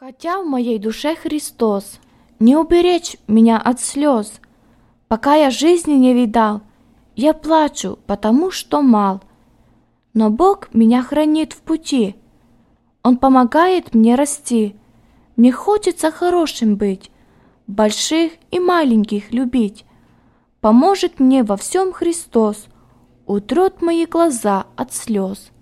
Хотя в моей душе Христос, не уберечь меня от слез. Пока я жизни не видал, я плачу, потому что мал. Но Бог меня хранит в пути, Он помогает мне расти. Мне хочется хорошим быть, больших и маленьких любить. Поможет мне во всем Христос, утрет мои глаза от слез.